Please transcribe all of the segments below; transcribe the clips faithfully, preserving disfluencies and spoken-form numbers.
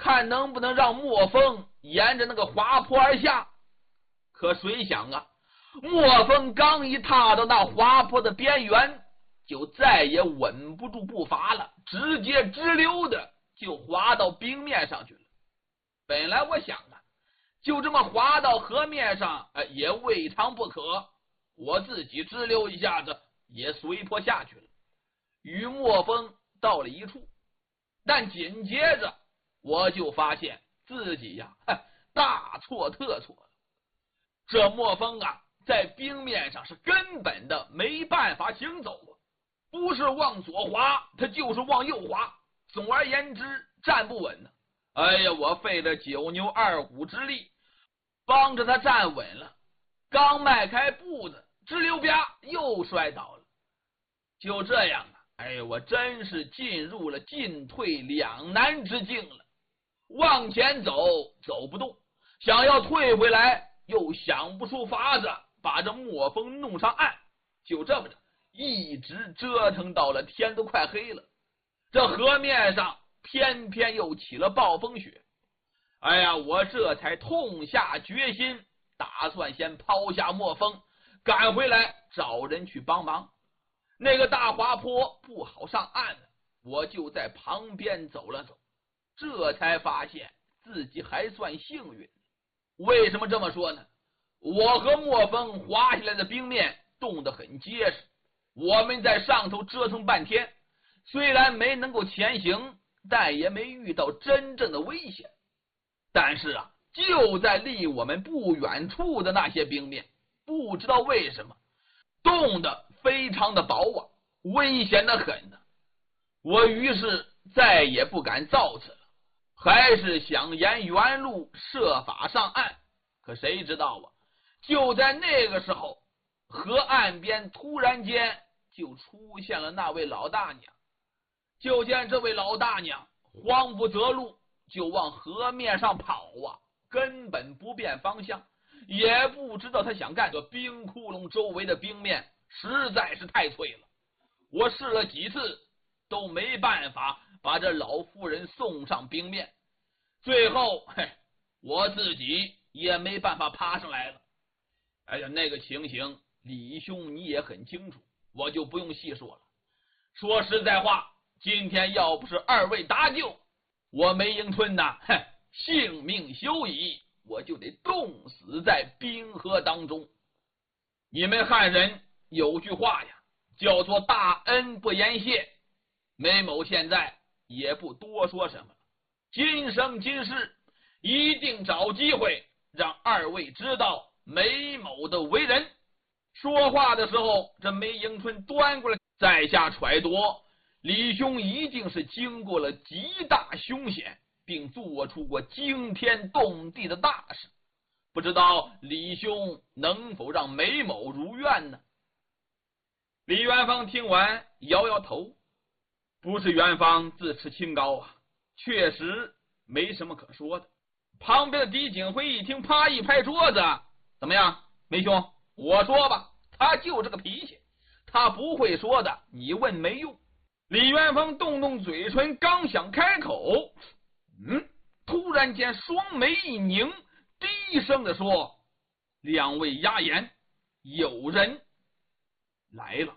看能不能让墨风沿着那个滑坡而下。可谁想啊，墨风刚一踏到那滑坡的边缘，就再也稳不住步伐了，直接直溜的就滑到冰面上去了。本来我想啊，就这么滑到河面上，呃、也未尝不可，我自己直溜一下子也随坡下去了，与墨风到了一处。但紧接着我就发现自己呀，大错特错了。这墨风啊，在冰面上是根本的没办法行走啊，不是往左滑，他就是往右滑，总而言之站不稳呢。哎呀，我费了九牛二虎之力帮着他站稳了，刚迈开步子，直溜啪又摔倒了。就这样啊，哎呀，我真是进入了进退两难之境了。往前走走不动，想要退回来又想不出法子把这墨风弄上岸。就这么着一直折腾到了天都快黑了，这河面上偏偏又起了暴风雪。哎呀，我这才痛下决心，打算先抛下墨风，赶回来找人去帮忙。那个大滑坡不好上岸了，我就在旁边走了走，这才发现自己还算幸运。为什么这么说呢？我和墨风滑下来的冰面冻得很结实，我们在上头折腾半天，虽然没能够前行，但也没遇到真正的危险。但是啊，就在离我们不远处的那些冰面，不知道为什么冻得非常的薄啊，危险的很呢。我于是再也不敢造次了，还是想沿原路设法上岸。可谁知道啊，就在那个时候，河岸边突然间就出现了那位老大娘。就见这位老大娘慌不择路，就往河面上跑啊，根本不变方向，也不知道她想干。这冰窟窿周围的冰面实在是太脆了，我试了几次都没办法把这老妇人送上冰面。最后嘿，我自己也没办法爬上来了。哎呀，那个情形李兄你也很清楚，我就不用细说了。说实在话，今天要不是二位搭救，我梅迎春呐，哼，性命休矣，我就得冻死在冰河当中。你们汉人有句话呀，叫做大恩不言谢。梅某现在也不多说什么了，今生今世一定找机会让二位知道梅某的为人。说话的时候，这梅迎春端过来，在下揣度李兄一定是经过了极大凶险，并做出过惊天动地的大事，不知道李兄能否让梅某如愿呢？李元芳听完摇摇头，不是元芳自持清高啊，确实没什么可说的。旁边的狄景辉一听，啪一拍桌子，怎么样，梅兄，我说吧，他就这个脾气，他不会说的，你问没用。李元芳动动嘴唇，刚想开口，嗯，突然间双眉一拧，低声的说：“两位压言，有人来了。”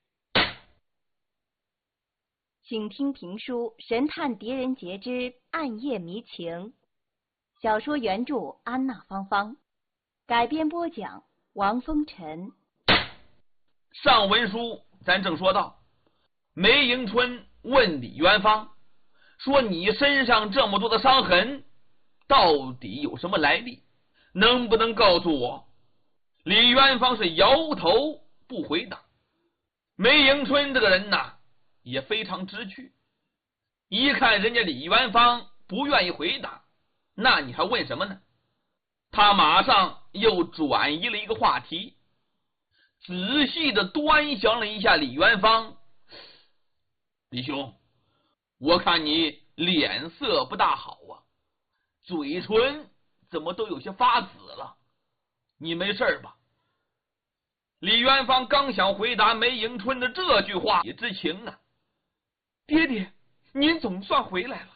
请听评书《神探狄仁杰之暗夜迷情》，小说原著安娜芳芳，改编播讲王风尘。 上文书咱正说到，梅迎春问李元芳说：“你身上这么多的伤痕，到底有什么来历？能不能告诉我？”李元芳是摇头不回答。梅迎春这个人呐，也非常知趣，一看人家李元芳不愿意回答，那你还问什么呢？他马上又转移了一个话题，仔细的端详了一下李元芳。李兄，我看你脸色不大好啊，嘴唇怎么都有些发紫了，你没事吧？李元芳刚想回答梅迎春的这句话之情啊，爹爹，您总算回来了。